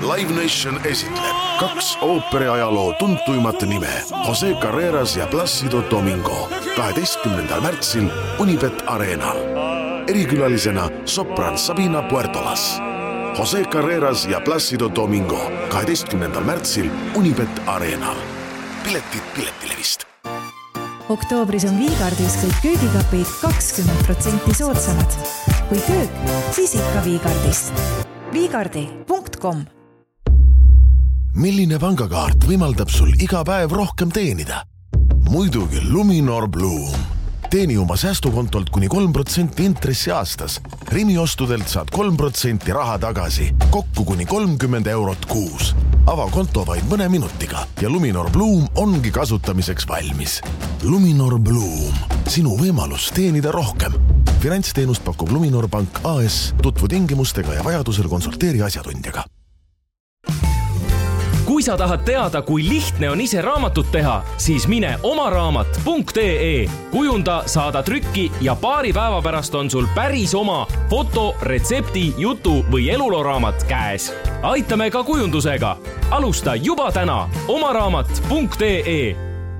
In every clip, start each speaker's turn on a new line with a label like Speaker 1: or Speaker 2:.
Speaker 1: Live Nation esitleb 2 ooperiajaloo tuntuimat nime Jose Carreras ja Plácido Domingo 12. märtsil Unibet Arenal. Erikülalisena sopran Sabina Puertolas. Jose Carreras ja Plácido Domingo 12. märtsil Unibet Arenal. Piletid Piletilevist.
Speaker 2: Oktoobris on Viigardis kõik köögikapid 20% soodsamad. Kui köök, siis ikka Viigardist. Viigardi.com.
Speaker 1: Milline pangakaart võimaldab sul iga päev rohkem teenida? Muidugi Luminor Bloom. Teeni oma säästukontolt kuni 3% intressi aastas. Rimi ostudelt saad 3% raha tagasi. Kokku kuni 30 eurot kuus. Ava konto vaid mõne minutiga ja Luminor Bloom ongi kasutamiseks valmis. Luminor Bloom. Sinu võimalus teenida rohkem. Finantsteenust pakub Luminor Pank AS. Tutvu tingimustega ja vajadusel konsulteeri asjatundjaga.
Speaker 3: Kui sa tahad teada, kui lihtne on ise raamatut teha, siis mine omaraamat.ee. Kujunda, saada trükki ja paari päeva pärast on sul päris oma foto, retsepti, jutu või eluloraamat käes. Aitame ka kujundusega. Alusta juba täna omaraamat.ee.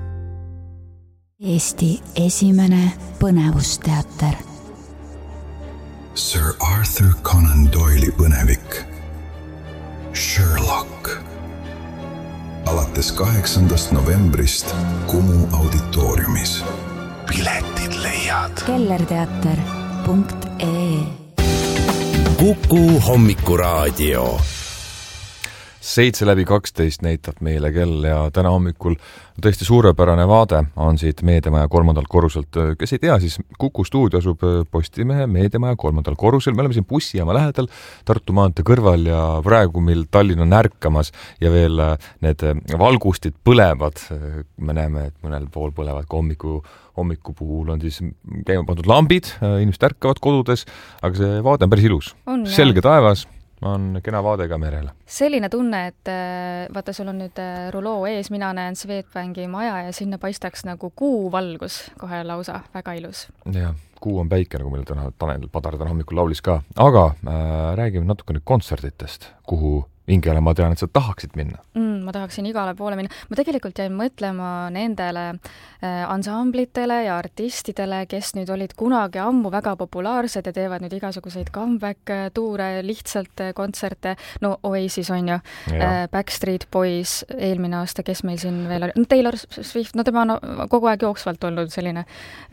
Speaker 2: Eesti esimene põnevusteater.
Speaker 4: Sir Arthur Conan Doyle'i põnevik Sherlock. Alates 8. novembrist Kumu auditooriumis. Piletid leiad
Speaker 2: kellerteater.ee.
Speaker 5: Kuku hommikuraadio.
Speaker 6: 7:12 näitab meile kell ja täna hommikul tõesti suurepärane vaade on siit Meediamaja 3. korruselt. Kes ei tea, siis Kuku stuudio asub Postimehe Meediamaja 3. korrusel. Me oleme siin bussijaama lähedal Tartu maantee kõrval ja praegu mil Tallinn on ärkamas ja veel need valgustid põlevad. Me näeme, et mõnel pool põlevad ka hommiku puhul on siis käima pandud lambid, inimesed ärkavad kodudes, aga see vaade on päris ilus. Selge taevas. On kena vaade ka merele.
Speaker 7: Selline tunne, et vaata, sul on nüüd ruloo ees, mina näen Swedbanki maja ja sinna paistaks nagu kuu valgus kohe lausa, väga ilus.
Speaker 6: Ja, kuu on päike, nagu meil täna Tanel Padar täna hommikul laulis ka. Aga räägime natuke nüüd kontserditest, kuhu hingele ma tean, et sa tahaksid minna.
Speaker 7: Ma tahaksin igale poole minna. Ma tegelikult jäin mõtlema nendele ansamblitele ja artistidele, kes nüüd olid kunagi ammu väga populaarsed ja teevad nüüd igasuguseid comeback-tuure, lihtsalt kontserte. No Oasis on ju, Backstreet Boys, eelmine aasta, kes meil siin veel oli. No, Taylor Swift, no tema on kogu aeg jooksvalt olnud selline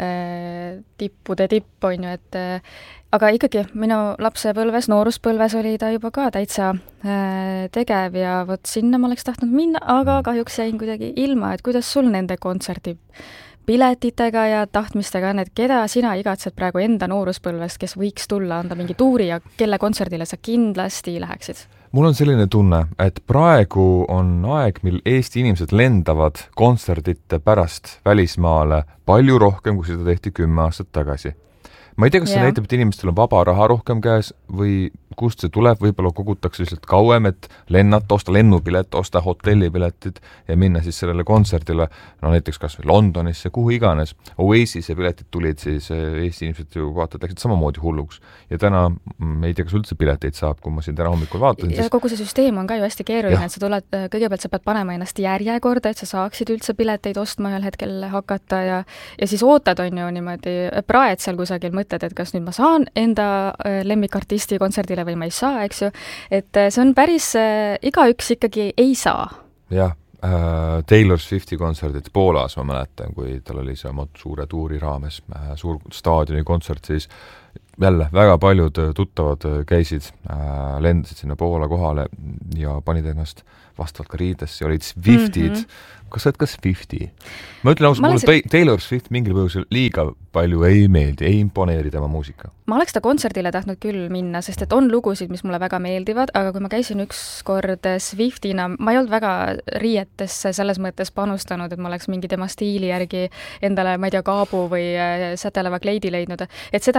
Speaker 7: tippude tipp on ju, et aga ikkagi minu lapsepõlves, nooruspõlves oli ta juba ka täitsa tegev ja vot sinna ma oleks tahtnud minna, aga kahjuks jäin kuidagi ilma, et kuidas sul nende kontserti piletitega ja tahtmistega on, et keda sina igatsed praegu enda nooruspõlvest, kes võiks tulla, anda mingi tuuri ja kelle kontserdile sa kindlasti läheksid?
Speaker 6: Mul on selline tunne, et praegu on aeg, mil Eesti inimesed lendavad kontserdite pärast välismaale palju rohkem, kui seda tehti 10 aastat tagasi. Ma ei tea, kas see näitab, et inimestel on vaba raha rohkem käes või kust see tuleb, võib-olla kogutakse lihtsalt kauem, et lennata, osta lennupilet, osta hotellipiletid ja minna siis sellele kontserdile, no näiteks kas või Londonisse, kuhu iganes. Oasise piletid tulid, siis Eesti inimesed ju vaatad, läksid samamoodi hulluks. Ja täna ei tea, kas üldse pileteid saab, kui ma siin täna hommikul vaatasin.
Speaker 7: Ja kogu see süsteem on ka ju hästi keeruline, et sa tuled, kõigepealt sa pead panema ennast järjekorda, et sa saaksid üldse pileteid ostma ühel hetkel hakata ja siis ootad on ju niimoodi praed seal kusagil mõtled, et kas nüüd ma saan enda lemmikartisti kontserdile või ma ei saa, eks ju. Et see on päris, igaüks ikkagi ei saa.
Speaker 6: Jah, Taylor Swifti kontserdid Poolas, ma mäletan, kui tal oli see suure tuuri raames, suur staadioni kontsert, siis jälle väga paljud tuttavad käisid, lendasid sinna Poola kohale ja panid ennast vastavalt ka riidesse ja olid Swiftid. Kas sa oled ka Swifti? Ma ütlen ausalt, mulle Taylor Swift mingil põhjusel liiga palju ei meeldi, ei imponeeri tema muusika.
Speaker 7: Ma oleks ta kontserdile tahtnud küll minna, sest et on lugusid, mis mulle väga meeldivad, aga kui ma käisin üks kord Swiftina, ma ei olnud väga riietesse selles mõttes panustanud, et ma oleks mingi tema stiili järgi endale, ma ei tea, kaabu või säteleva kleidi leidnud. Et seda mitte,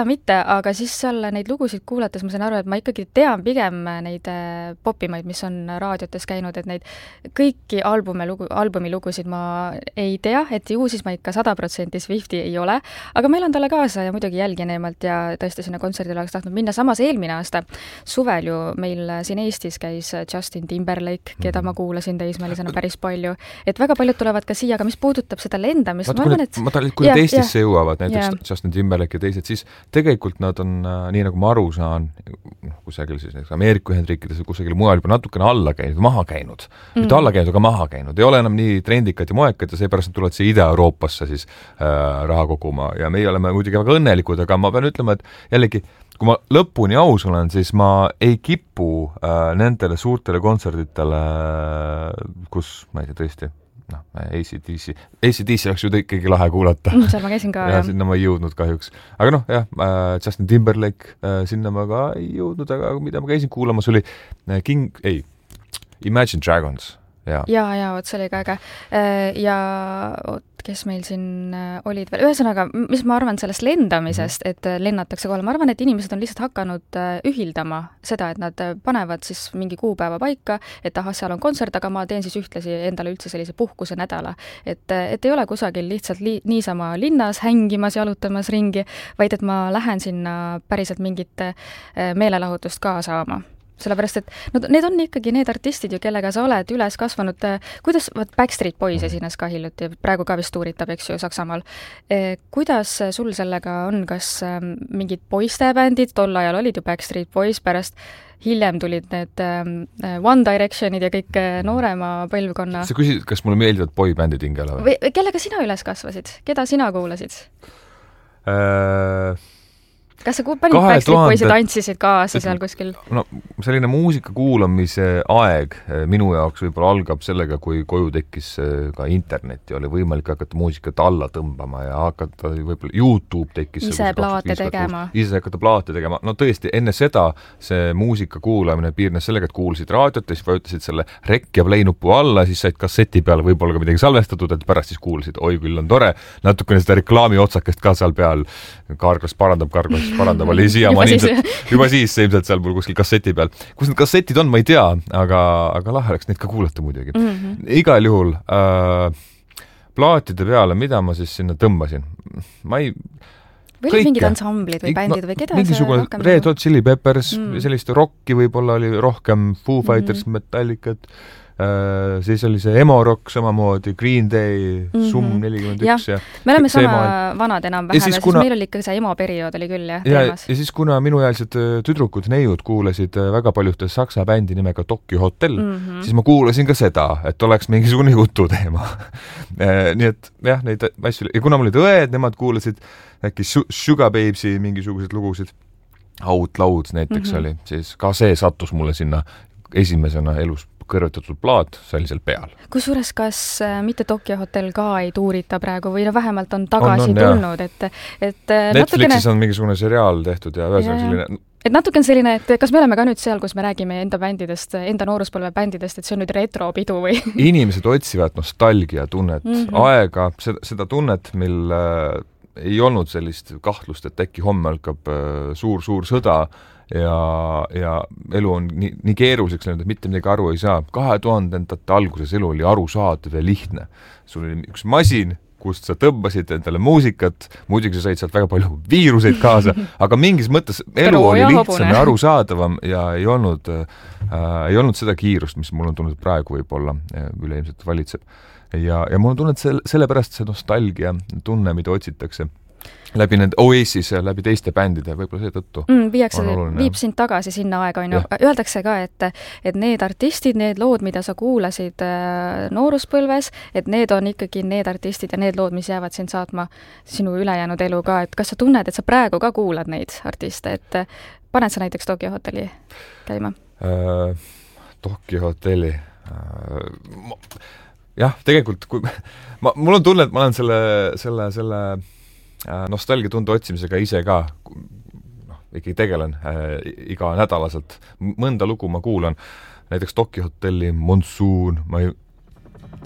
Speaker 7: aga siis seal neid lugusid kuulates ma sain aru, et ma ikkagi tean pigem neid popimaid, mis on raadiotes käinud, et neid kõiki albumi lugusid ma ei tea, et ju siis ma ikka 100% Swifti ei ole, aga meil on talle kaasa ja muidugi jälgin eemalt ja tõesti sinna kontserdile oleks tahtnud minna. Samas eelmine aasta suvel ju meil siin Eestis käis Justin Timberlake, keda ma kuulasin teismelisena päris palju, et väga paljud tulevad ka siia, aga mis puudutab seda lendamist, ma arvan, et
Speaker 6: kui nad Eestisse jõuavad, näiteks Justin Timberlake ja teised, siis tegelikult nad on, nii nagu ma aru saan, kusagil siis Ameerika Ühendriikides või kusagil mujal juba natukene alla käinud, maha käinud. Mitte alla käinud, aga maha käinud. Ei ole enam nii trendikad ja moekad ja seepärast nad tulevad siia Ida-Euroopasse siis raha koguma ja meie oleme muidugi väga õnnelikud, aga ma pean ütlema, et jällegi, kui ma lõpuni aus olen, siis ma ei kipu nendele suurtele kontserditele, kus, ma ei tea, tõesti, AC/DC oleks ju ikkagi lahe kuulata.
Speaker 7: Seal ma käisin ka.
Speaker 6: Ja sinna ma ei jõudnud kahjuks. Aga Justin Timberlake, sinna ma ka ei jõudnud, aga mida ma käisin kuulamas oli Imagine Dragons. Ja,
Speaker 7: see oli ka äge. Ja kes meil siin olid veel. Ühesõnaga, mis ma arvan sellest lendamisest, et lennatakse kohale, ma arvan, et inimesed on lihtsalt hakanud ühildama seda, et nad panevad siis mingi kuupäeva paika, et seal on kontsert, aga ma teen siis ühtlasi endale üldse sellise puhkuse nädala. Et ei ole kusagil lihtsalt niisama linnas hängimas, jalutamas ringi, vaid et ma lähen sinna päriselt mingit meelelahutust ka saama. Sellepärast, et need on ikkagi need artistid ju, kellega sa oled üles kasvanud, kuidas Backstreet Boys esines ka hiljuti, praegu ka vist tuuritab, eks ju, Saksamaal. Kuidas sul sellega on, kas mingid poistebändid, tol ajal olid ju Backstreet Boys, pärast hiljem tulid need One Directionid ja kõik noorema põlvkonna...
Speaker 6: Sa küsid, kas mulle meeldivad boybändid hingele?
Speaker 7: Või kellega sina üles kasvasid? Keda sina kuulasid? Kas sa panid Backstreet Boys ja tantsisid kaasa seal kuskil?
Speaker 6: No, selline muusika kuulamise aeg minu jaoks võib-olla algab sellega, kui koju tekkis ka internet ja oli võimalik hakata muusikat alla tõmbama ja hakata võib-olla YouTube tekkis.
Speaker 7: Ise plaate tegema.
Speaker 6: Ise hakata plaate tegema. No tõesti, enne seda see muusika kuulamine piirnes sellega, et kuulsid raadiot ja siis vajutasid selle rekk ja play nupu alla, siis said kasseti peale võib-olla ka midagi salvestatud, et pärast siis kuulsid, oi küll on tore, natukene seda reklaami otsakest ka seal peal, Karglas parandab oli juba siis ilmselt seal mul kuskil kasseti peal. Kus need kassetid on, ma ei tea, aga lahe oleks neid ka kuulata muidugi. Igal juhul plaatide peale, mida ma siis sinna tõmbasin? Ma ei...
Speaker 7: Või olid mingid ansamblid või bändid või keda
Speaker 6: mingisugune rohkem? Red Hot Chili Peppers, sellist rocki võib-olla oli rohkem, Foo Fighters, Metallicat, siis oli see emo rock samamoodi, Green Day, Sum 41 ja
Speaker 7: me oleme sama vanad enam-vähem ja siis meil oli ikka see emo periood oli küll teemas.
Speaker 6: Ja siis kuna minuealised tüdrukud, neiud kuulasid väga paljuhte saksa bändi nimega Tokyo Hotel, siis ma kuulasin ka seda, et oleks mingisugune jututeema. Nii et jah, neid asju, ja kuna mul olid õed, nemad kuulasid äkki Sugar Babes'i mingisugused lugusid, Outlouds näiteks oli, siis ka see sattus mulle sinna esimesena elus kõrvetatud plaat sellisel peal.
Speaker 7: Kusjuures kas mitte Tokyo Hotel ka ei tuurita praegu või vähemalt on tagasi tulnud, et
Speaker 6: Netflixis on mingisugune seriaal tehtud ja selline...
Speaker 7: Et natuke on selline, et kas me oleme ka nüüd seal, kus me räägime enda bändidest, enda nooruspõlve bändidest, et see on nüüd retropidu või?
Speaker 6: Inimesed otsivad nostalgia tunnet, aega, seda tunnet, mil ei olnud sellist kahtlust, et äkki homme algab suur sõda ja elu on nii keeruliseks läinud, et mitte midagi aru ei saa. 2000-ndate alguses elu oli arusaadav ja lihtne. Sul oli üks masin, kust sa tõmbasid endale muusikat, muidugi sa said sealt väga palju viiruseid kaasa, aga mingis mõttes elu oli lihtsam ja arusaadavam ja ei olnud seda kiirust, mis mul on tulnud praegu võib-olla üleilmselt valitseb. Ja mul on tunne, et sellepärast see nostalgia tunne, mida otsitakse läbi need Oasis ja läbi teiste bändide, võib-olla seetõttu
Speaker 7: viib sind tagasi sinna aega. Öeldakse ka, et need artistid, need lood, mida sa kuulasid nooruspõlves, et need on ikkagi need artistid ja need lood, mis jäävad sind saatma sinu ülejäänud elu ka. Et kas sa tunned, et sa praegu ka kuulad neid artiste, et paned sa näiteks Tokyo Hotelli käima?
Speaker 6: Tokyo Hotelli... Jah, tegelikult, mul on tunne, et ma olen selle nostalgiatunde otsimisega ise ka ikkagi tegelen iga nädalaselt. Mõnda lugu ma kuulan, näiteks Tokyo Hotelli, Monsoon,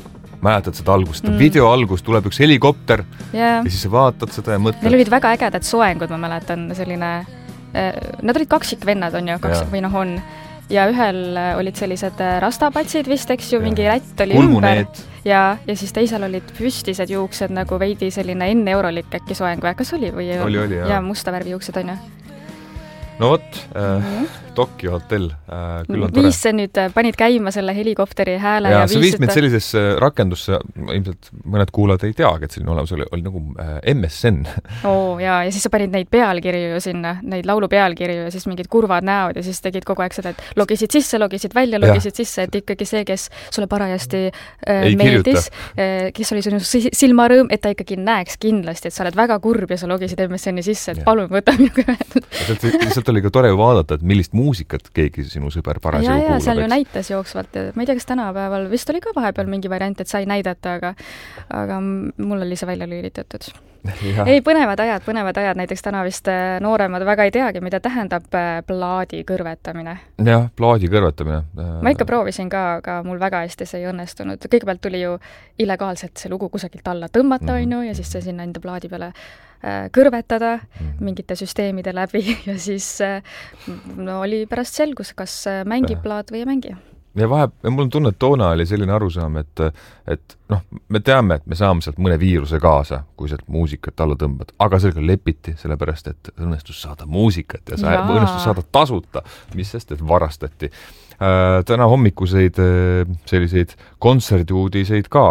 Speaker 6: mäletad seda algust, video algust, tuleb üks helikopter ja siis sa vaatad seda ja mõtled.
Speaker 7: Neil olid väga ägedad soengud, ma mäletan, selline, nad olid kaksikvennad, on ju, või noh on, ja ühel olid sellised rastapatsid vist, eks ju, mingi rätt oli
Speaker 6: Pulmuneed.
Speaker 7: ümber ja siis teisel olid püstised juuksed nagu veidi selline enne eurolik äkki soeng või kas oli või ei
Speaker 6: oli,
Speaker 7: ja musta värvi juuksed, on ju.
Speaker 6: No vot, Tokyo hotell, küll on tore.
Speaker 7: Viis nüüd panid käima selle helikopteri hääle
Speaker 6: ja sa viisid meid sellisesse rakendusse, ilmselt mõned kuulajad ei teagi, et selline olemas oli nagu MSN.
Speaker 7: ja siis sa panid neid pealkirju sinna, neid laulu pealkirju ja siis mingid kurvad näod ja siis tegid kogu aeg seda, et logisid sisse, logisid välja, logisid sisse, et ikkagi see, kes sulle parajasti meeldis, kes oli sinu silmarõõm, et ta ikkagi näeks kindlasti, et sa oled väga kurb ja sa logisid MSN-i sisse, et palun võta minuga
Speaker 6: Lihtsalt oli ka tore ju vaadata, et millist muusikat keegi sinu sõber parasjagu kuulab.
Speaker 7: Seal ju näitas jooksvalt. Ma ei tea, kas tänapäeval vist oli ka vahepeal mingi variant, et sai näidata, aga mul oli see välja lülitatud. Ei, põnevad ajad, näiteks täna vist nooremad väga ei teagi, mida tähendab plaadi kõrvetamine.
Speaker 6: Jah, plaadi kõrvetamine.
Speaker 7: Ma ikka proovisin ka, aga mul väga hästi see ei õnnestunud. Kõigepealt tuli ju illegaalselt see lugu kusagilt alla tõmmata, ja siis see sinna enda plaadi peale kõrvetada mingite süsteemide läbi ja siis oli pärast selgus, kas mängib plaat või ei mängi.
Speaker 6: Ja mul on tunne, et toona oli selline arusaam, et me teame, et me saame sealt mõne viiruse kaasa, kui sealt muusikat alla tõmbad, aga sellega lepiti, sellepärast, et õnnestus saada muusikat ja õnnestus saada tasuta, mis sest, et varastati. Täna hommikuseid selliseid kontserdiuudiseid ka.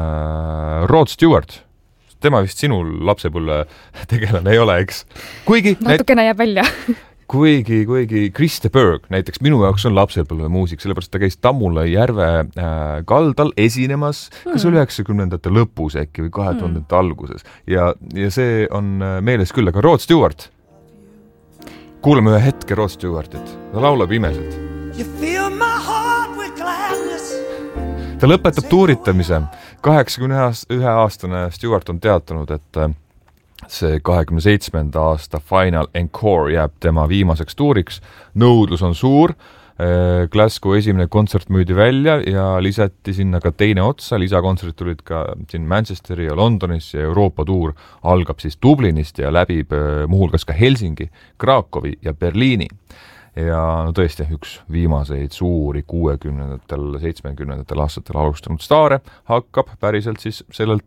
Speaker 6: Rod Stewart, tema vist sinul lapsepõlve tegelane ei ole, eks?
Speaker 7: Natukene jääb välja.
Speaker 6: Kuigi Chris de Burgh näiteks minu jaoks on lapsepõlve muusik, sellepärast ta käis Tammula järve kaldal esinemas, kas 90-ndate lõpus äkki või 2000-ndate alguses. Ja see on meeles küll, aga Rod Stewart. Kuulame ühe hetke Rod Stewartit. Ta laulab imeselt. Ta lõpetab tuuritamise. 81-aastane Stewart on teatanud, et see 27. aasta Final Encore jääb tema viimaseks tuuriks. Nõudlus on suur. Glasgow esimene kontsert müüdi välja ja lisati sinna ka teine otsa. Lisakontsert tulid ka siin Manchesteri ja Londonis ja Euroopa tuur algab siis Dublinist ja läbib muuhulgas ka Helsingi, Krakowi ja Berliini. Ja no tõesti, üks viimaseid suuri 60-ndatel, 70-ndatel aastatel alustanud staare hakkab päriselt siis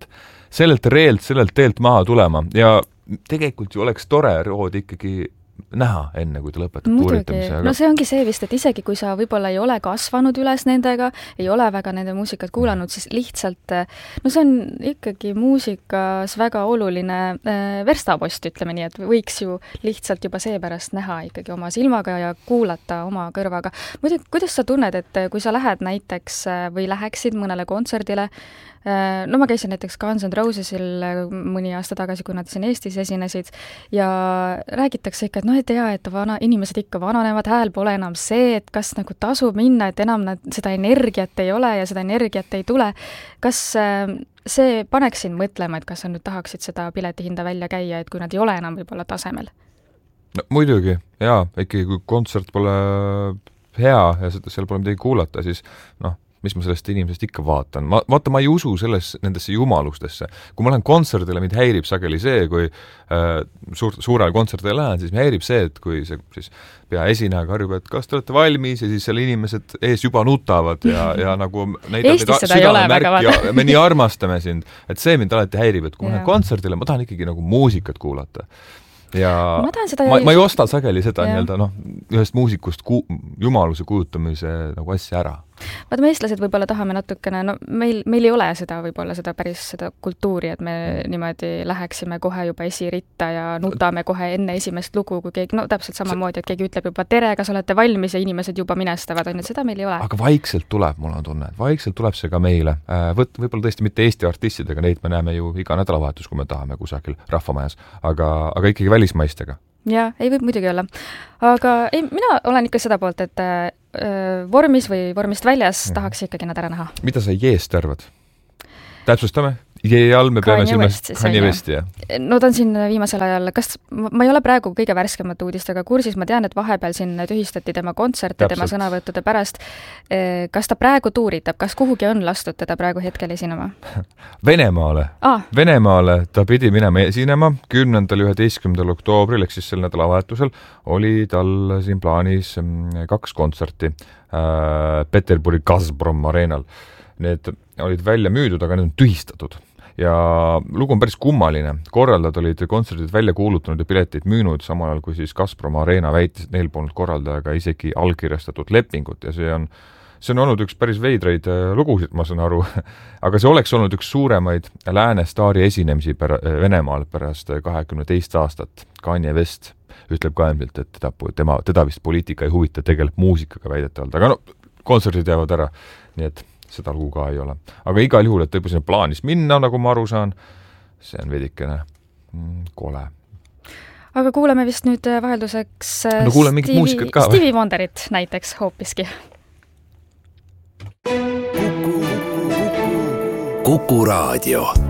Speaker 6: sellelt teelt maha tulema ja tegelikult ju oleks tore Rod ikkagi näha enne, kui ta lõpetab tuuritamise.
Speaker 7: No see ongi see vist, et isegi kui sa võib-olla ei ole kasvanud üles nendega, ei ole väga nende muusikat kuulanud, siis lihtsalt, see on ikkagi muusikas väga oluline verstapost, ütleme nii, et võiks ju lihtsalt juba seepärast näha ikkagi oma silmaga ja kuulata oma kõrvaga. Muidu, kuidas sa tunned, et kui sa lähed näiteks või läheksid mõnele kontserdile, ma käisin näiteks Guns N' Rosesil mõni aasta tagasi, kui nad siin Eestis esinesid ja räägitakse ikka, et et inimesed ikka vananevad, hääl pole enam see, et kas nagu tasub minna, et enam seda energiat ei ole ja seda energiat ei tule. Kas see paneks sind mõtlema, et kas sa nüüd tahaksid seda piletihinda välja käia, et kui nad ei ole enam võib-olla tasemel?
Speaker 6: No muidugi, ikkagi kui kontsert pole hea ja seal pole midagi kuulata, siis mis ma sellest inimesest ikka vaatan. Ma ei usu nendesse jumalustesse. Kui ma lähen kontserdile, mind häirib sageli see, kui suurele kontserdile lähen, siis häirib see, et kui see siis peaesineja karjub, et kas te olete valmis ja siis seal inimesed ees juba nutavad ja nagu
Speaker 7: Eestis seda ei ole väga
Speaker 6: vaja. Me nii armastame sind, et see mind alati häirib, et kui ma lähen kontserdile, ma tahan ikkagi nagu muusikat kuulata. Ja ma ei osta sageli seda ühest muusikust jumaluse kujutamise nagu asja ära.
Speaker 7: Vaata, me eestlased võib-olla tahame natukene, meil ei ole seda võib-olla seda päris seda kultuuri, et me niimoodi läheksime kohe juba esiritta ja nutame kohe enne esimest lugu, kui keegi, täpselt samamoodi, et keegi ütleb juba tere, kas olete valmis ja inimesed juba minestavad, et seda meil ei ole. Aga
Speaker 6: vaikselt tuleb, mul on tunne, vaikselt tuleb see ka meile. Võib-olla tõesti mitte Eesti artistidega, neid me näeme ju iga nädalavahetus, kui me tahame kusagil rahvamajas, aga ikkagi välismaistega.
Speaker 7: Jaa, ei võib muidugi olla. Aga mina olen ikka seda poolt, et vormis või vormist väljas tahaks ikkagi nad ära näha.
Speaker 6: Mida sa Jeest arvad? Täpsustame. Jee all me peame silmas Kanye Westi, jah?
Speaker 7: No ta on siin viimasel ajal, ma ei ole praegu kõige värskemat uudistega kursis, ma tean, et vahepeal siin tühistati tema kontserte tema sõnavõttude pärast. Kas ta praegu tuuritab, kas kuhugi on lastud teda praegu hetkel esinema?
Speaker 6: Venemaale ta pidi minema esinema 10. 11. oktoobril, ehk siis sel nädalavahetusel oli tal siin plaanis 2 kontserti Peterburi Gazprom Arenal. Need olid välja müüdud, aga need on tühistatud. Ja lugu on päris kummaline. Korraldajad olid kontserdid välja kuulutanud ja pileteid müünud, samal ajal kui siis Gazprom Arena väitis, et neil polnud korraldajaga isegi allkirjastatud lepingut ja see on olnud üks päris veidraid lugusid, ma saan aru, aga see oleks olnud üks suuremaid lääne staari esinemisi Venemaal pärast 22 aastat. Kanye West ütleb ka ilmselt, et teda vist poliitika ei huvita, tegeleb muusikaga väidetavalt, aga kontserdid jäävad ära, nii et seda lugu ka ei ole. Aga igal juhul, et tõepoolest plaanis minna, nagu ma aru saan, see on veidikene kole.
Speaker 7: Aga kuuleme vist nüüd vahelduseks Stevie Wonderit näiteks hoopiski.
Speaker 5: Kuku Raadio.